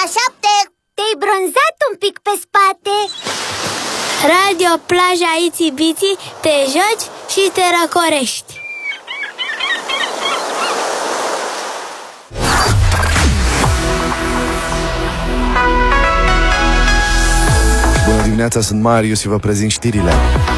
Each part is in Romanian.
la 7. Te-ai bronzat un pic pe spate. Radio plaja Itsy Bitsy, te joci și te răcorești. Bună dimineața, sunt Marius și vă prezint știrile.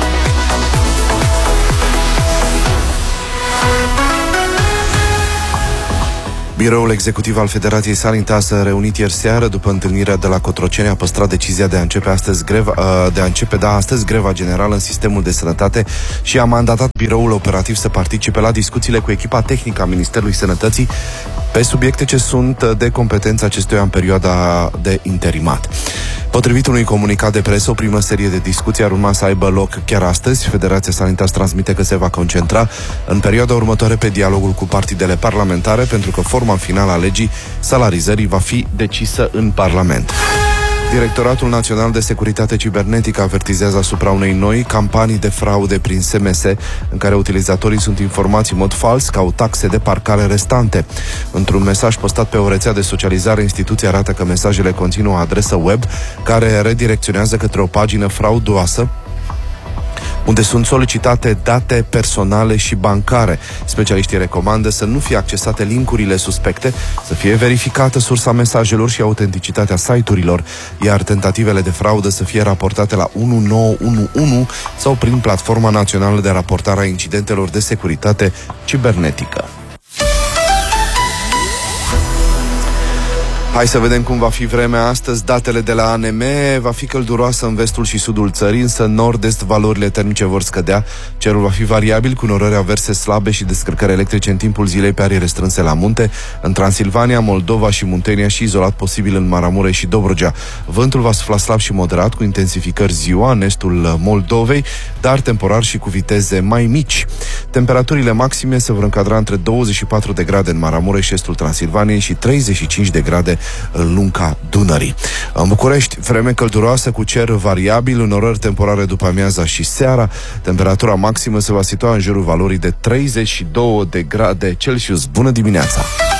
Biroul executiv al Federației Sanitas s-a reunit ieri seară după întâlnirea de la Cotroceni, a păstrat decizia de a începe astăzi greva generală în sistemul de sănătate și a mandatat biroul operativ să participe la discuțiile cu echipa tehnică a Ministerului Sănătății pe subiecte ce sunt de competență acestuia în perioada de interimat. Potrivit unui comunicat de presă, o primă serie de discuții ar urma să aibă loc chiar astăzi. Federația Sanitas transmite că se va concentra în perioada următoare pe dialogul cu partidele parlamentare, pentru că forma finală a legii salarizării va fi decisă în Parlament. Directoratul Național de Securitate Cibernetică avertizează asupra unei noi campanii de fraude prin SMS, în care utilizatorii sunt informați în mod fals că au taxe de parcare restante. Într-un mesaj postat pe o rețea de socializare, instituția arată că mesajele conțin o adresă web care redirecționează către o pagină frauduoasă unde sunt solicitate date personale și bancare. Specialiștii recomandă să nu fie accesate linkurile suspecte, să fie verificată sursa mesajelor și autenticitatea site-urilor, iar tentativele de fraudă să fie raportate la 1911 sau prin Platforma Națională de Raportare a Incidentelor de Securitate Cibernetică. Hai să vedem cum va fi vremea astăzi. Datele de la ANM: va fi călduroasă în vestul și sudul țării, însă în nord-est valorile termice vor scădea. Cerul va fi variabil, cu norări averse slabe și descărcări electrice în timpul zilei pe arii restrânse la munte, în Transilvania, Moldova și Muntenia și izolat posibil în Maramureș și Dobrogea. Vântul va sufla slab și moderat, cu intensificări ziua în estul Moldovei, dar temporar și cu viteze mai mici. Temperaturile maxime se vor încadra între 24 de grade în Maramureș și estul Transilvaniei și 35 de grade în lunga Dunării. În București, vreme călduroasă cu cer variabil, înnorări temporare după amiaza și seara. Temperatura maximă se va situa în jurul valorii de 32 de grade Celsius. Bună dimineața!